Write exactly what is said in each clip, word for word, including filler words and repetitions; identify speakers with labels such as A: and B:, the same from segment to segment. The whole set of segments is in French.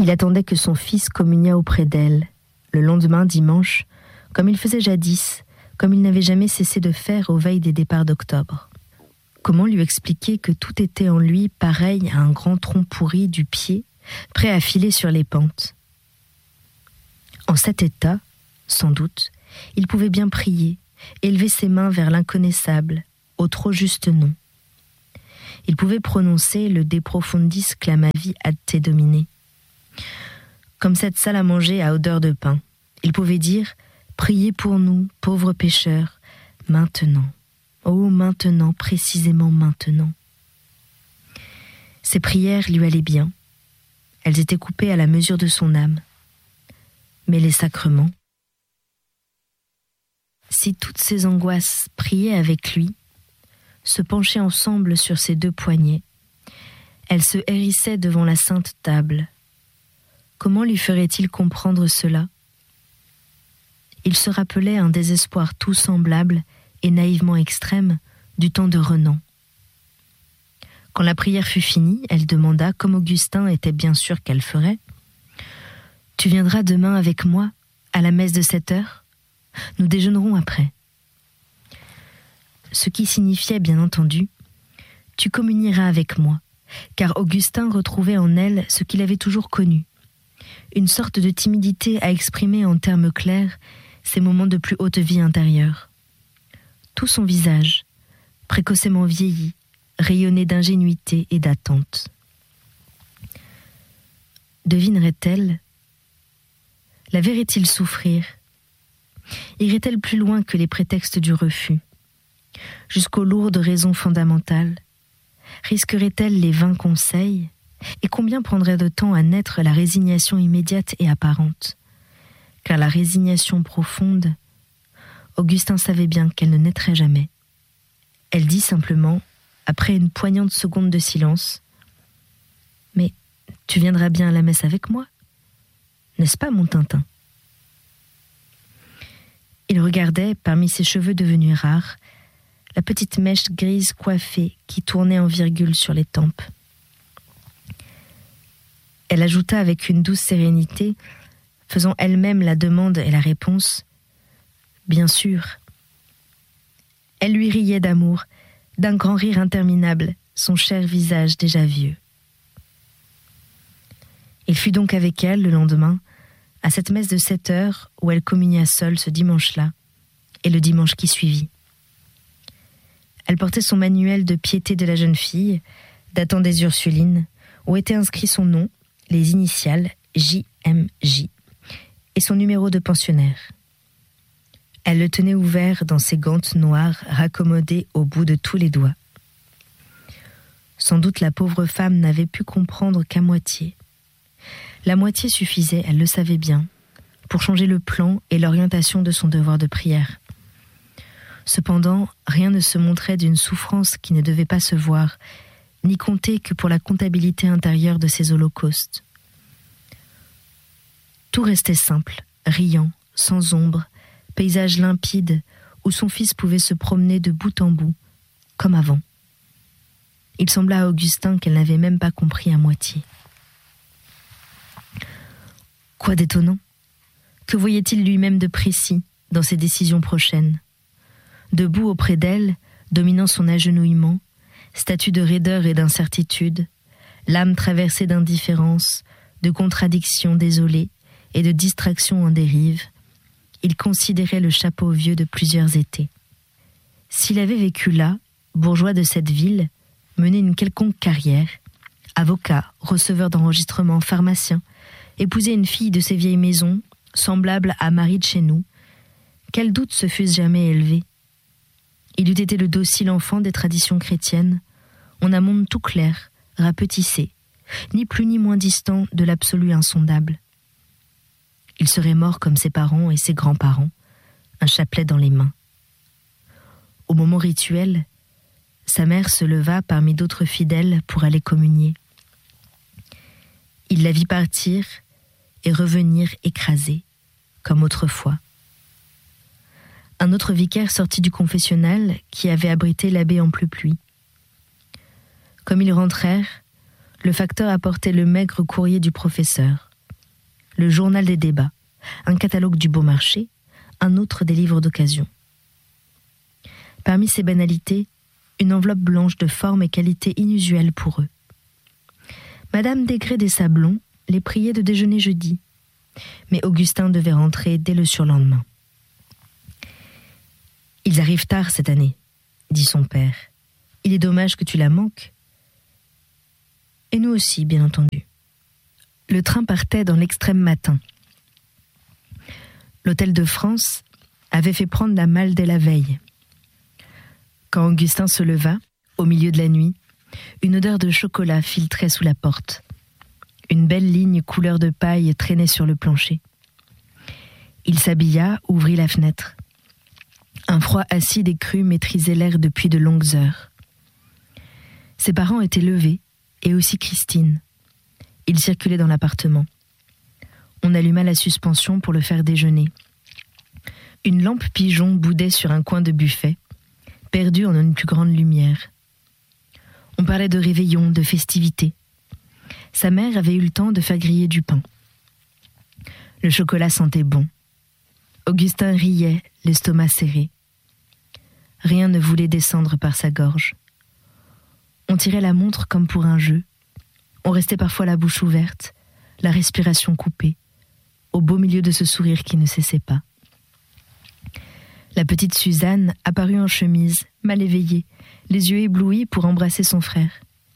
A: Il attendait que son fils communiât auprès d'elle, le lendemain, dimanche, comme il faisait jadis, comme il n'avait jamais cessé de faire aux veilles des départs d'octobre. Comment lui expliquer que tout était en lui pareil à un grand tronc pourri du pied, prêt à filer sur les pentes? En cet état, sans doute, il pouvait bien prier, élever ses mains vers l'inconnaissable, au trop juste nom. Il pouvait prononcer le De profundis clamavi ad te domine. Comme cette salle à manger à odeur de pain, il pouvait dire « Priez pour nous, pauvres pécheurs, maintenant. Oh, maintenant, précisément maintenant. » Ses prières lui allaient bien. Elles étaient coupées à la mesure de son âme. Mais les sacrements, si toutes ces angoisses priaient avec lui, se penchaient ensemble sur ses deux poignets, elles se hérissaient devant la sainte table. Comment lui ferait-il comprendre cela? Il se rappelait un désespoir tout semblable et naïvement extrême du temps de Renan. Quand la prière fut finie, elle demanda, comme Augustin était bien sûr qu'elle ferait, « Tu viendras demain avec moi, à la messe de sept heures? Nous déjeunerons après. » Ce qui signifiait, bien entendu, « Tu communieras avec moi », car Augustin retrouvait en elle ce qu'il avait toujours connu, une sorte de timidité à exprimer en termes clairs ses moments de plus haute vie intérieure. Tout son visage, précocement vieilli, rayonnait d'ingénuité et d'attente. Devinerait-elle? La verrait-il souffrir? Irait-elle plus loin que les prétextes du refus? Jusqu'aux lourdes raisons fondamentales? Risquerait-elle les vains conseils? Et combien prendrait de temps à naître la résignation immédiate et apparente? Car la résignation profonde, Augustin savait bien qu'elle ne naîtrait jamais. Elle dit simplement, après une poignante seconde de silence, « Mais tu viendras bien à la messe avec moi, n'est-ce pas, mon Tintin ?» Il regardait, parmi ses cheveux devenus rares, la petite mèche grise coiffée qui tournait en virgule sur les tempes. Elle ajouta avec une douce sérénité, faisant elle-même la demande et la réponse, « Bien sûr. » Elle lui riait d'amour, d'un grand rire interminable, son cher visage déjà vieux. Il fut donc avec elle le lendemain, à cette messe de sept heures où elle communia seule ce dimanche-là et le dimanche qui suivit. Elle portait son manuel de piété de la jeune fille, datant des Ursulines, où était inscrit son nom, les initiales J M J, et son numéro de pensionnaire. Elle le tenait ouvert dans ses gantes noires raccommodées au bout de tous les doigts. Sans doute la pauvre femme n'avait pu comprendre qu'à moitié. La moitié suffisait, elle le savait bien, pour changer le plan et l'orientation de son devoir de prière. Cependant, rien ne se montrait d'une souffrance qui ne devait pas se voir, ni compter que pour la comptabilité intérieure de ces holocaustes. Tout restait simple, riant, sans ombre, paysage limpide où son fils pouvait se promener de bout en bout, comme avant. Il sembla à Augustin qu'elle n'avait même pas compris à moitié. Quoi d'étonnant? Que voyait-il lui-même de précis dans ses décisions prochaines? Debout auprès d'elle, dominant son agenouillement, statue de raideur et d'incertitude, l'âme traversée d'indifférence, de contradictions désolées et de distractions en dérive, il considérait le chapeau vieux de plusieurs étés. S'il avait vécu là, bourgeois de cette ville, mené une quelconque carrière, avocat, receveur d'enregistrements, pharmacien, épousé une fille de ces vieilles maisons, semblable à Marie de chez nous, quels doutes se fussent jamais élevés. Il eût été le docile enfant des traditions chrétiennes, en un monde tout clair, rapetissé, ni plus ni moins distant de l'absolu insondable. Il serait mort comme ses parents et ses grands-parents, un chapelet dans les mains. Au moment rituel, sa mère se leva parmi d'autres fidèles pour aller communier. Il la vit partir et revenir écrasée, comme autrefois. Un autre vicaire sortit du confessionnal qui avait abrité l'abbé en pluie. Comme ils rentrèrent, le facteur apportait le maigre courrier du professeur. le journal des débats, un catalogue du beau marché, un autre des livres d'occasion. Parmi ces banalités, une enveloppe blanche de forme et qualité inusuelle pour eux. Madame Desgrès des Sablons les priait de déjeuner jeudi, mais Augustin devait rentrer dès le surlendemain. « Ils arrivent tard cette année, » dit son père. « Il est dommage que tu la manques. » Et nous aussi, bien entendu. Le train partait dans l'extrême matin. L'Hôtel de France avait fait prendre la malle dès la veille. Quand Augustin se leva, au milieu de la nuit, une odeur de chocolat filtrait sous la porte. Une belle ligne couleur de paille traînait sur le plancher. Il s'habilla, ouvrit la fenêtre. Un froid acide et cru maîtrisait l'air depuis de longues heures. Ses parents étaient levés, et aussi Christine. Ils circulaient dans l'appartement. On alluma la suspension pour le faire déjeuner. Une lampe pigeon boudait sur un coin de buffet, perdue en une plus grande lumière. On parlait de réveillon, de festivités. Sa mère avait eu le temps de faire griller du pain. Le chocolat sentait bon. Augustin riait, l'estomac serré. Rien ne voulait descendre par sa gorge. On tirait la montre comme pour un jeu. On restait parfois la bouche ouverte, la respiration coupée, au beau milieu de ce sourire qui ne cessait pas. La petite Suzanne apparut en chemise, mal éveillée, les yeux éblouis pour embrasser son frère.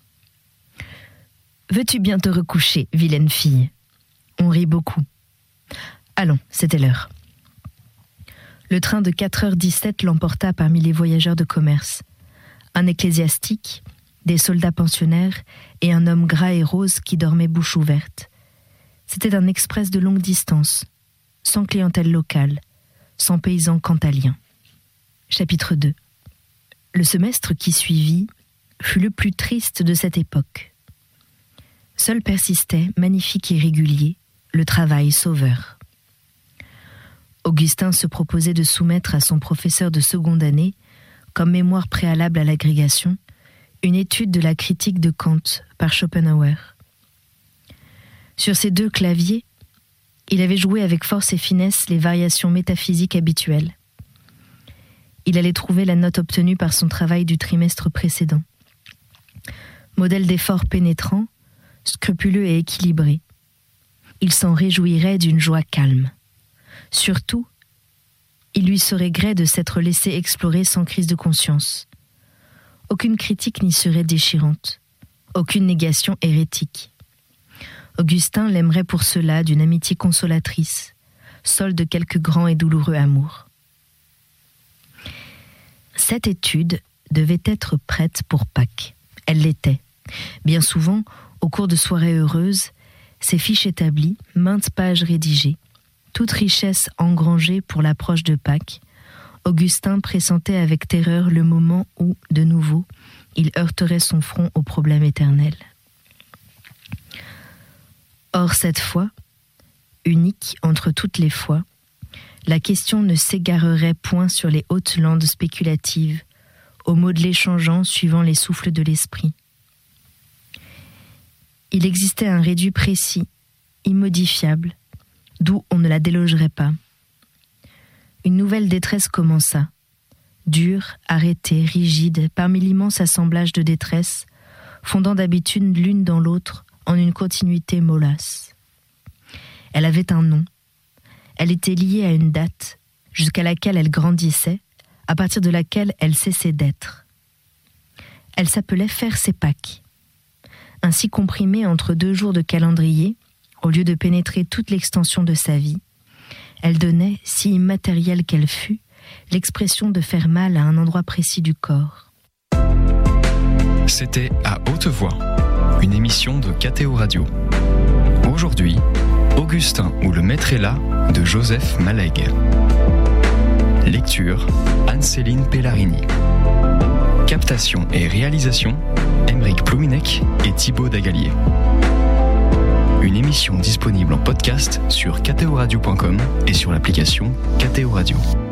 A: « Veux-tu bien te recoucher, vilaine fille ?» On rit beaucoup. Allons, c'était l'heure. Le train de quatre heures dix-sept l'emporta parmi les voyageurs de commerce. Un ecclésiastique, des soldats pensionnaires et un homme gras et rose qui dormait bouche ouverte. C'était un express de longue distance, sans clientèle locale, sans paysans cantaliens. Chapitre deux. Le semestre qui suivit fut le plus triste de cette époque. Seul persistait, magnifique et régulier, le travail sauveur. Augustin se proposait de soumettre à son professeur de seconde année, comme mémoire préalable à l'agrégation, une étude de la critique de Kant par Schopenhauer. Sur ces deux claviers, il avait joué avec force et finesse les variations métaphysiques habituelles. Il allait trouver la note obtenue par son travail du trimestre précédent. Modèle d'effort pénétrant, scrupuleux et équilibré. Il s'en réjouirait d'une joie calme. Surtout, il lui serait gré de s'être laissé explorer sans crise de conscience. Aucune critique n'y serait déchirante, aucune négation hérétique. Augustin l'aimerait pour cela d'une amitié consolatrice, solde de quelque grand et douloureux amour. Cette étude devait être prête pour Pâques. Elle l'était. Bien souvent, au cours de soirées heureuses, ses fiches établies, maintes pages rédigées, toute richesse engrangée pour l'approche de Pâques, Augustin pressentait avec terreur le moment où, de nouveau, il heurterait son front au problème éternel. Or, cette fois, unique entre toutes les fois, la question ne s'égarerait point sur les hautes landes spéculatives, aux mots-de-lait changeants suivant les souffles de l'esprit. Il existait un réduit précis, immodifiable, d'où on ne la délogerait pas. Une nouvelle détresse commença, dure, arrêtée, rigide, parmi l'immense assemblage de détresses, fondant d'habitude l'une dans l'autre en une continuité mollasse. Elle avait un nom, elle était liée à une date, jusqu'à laquelle elle grandissait, à partir de laquelle elle cessait d'être. Elle s'appelait faire ses Pâques. Ainsi comprimée entre deux jours de calendrier, au lieu de pénétrer toute l'extension de sa vie, elle donnait, si immatérielle qu'elle fût, l'expression de faire mal à un endroit précis du corps.
B: C'était À Haute Voix, une émission de K T O Radio. Aujourd'hui, Augustin ou le maître est là de Joseph Malègue. Lecture, Anne-Céline Pellarini. Captation et réalisation, Aymeric Plouminec et Thibaut Dagalier. Une émission disponible en podcast sur k t o radio point com et sur l'application K T O Radio.